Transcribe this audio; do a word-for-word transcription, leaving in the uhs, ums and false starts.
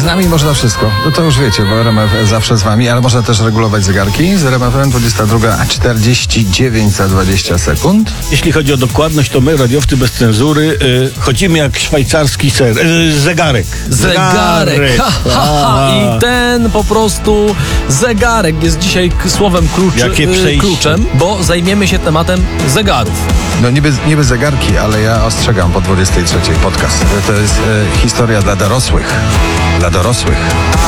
nami można wszystko. No to już wiecie, bo R M F zawsze z wami, ale można też regulować zegarki. Z R M F-em dwudziesta druga czterdzieści dziewięć za dwadzieścia sekund. Jeśli chodzi o dokładność, to my, radiowcy bez cenzury, y, chodzimy jak szwajcarski ser, y, zegarek. Zegarek. Ha, ha, ha. I ten po prostu zegarek jest dzisiaj k- słowem kluczy, Jakie y, przejście. kluczem, bo zajmiemy się tematem zegarów. No niby, niby zegarki, ale ja ostrzegam po dwudziestej trzeciej podcast. To jest e, historia dla dorosłych. Dla dorosłych.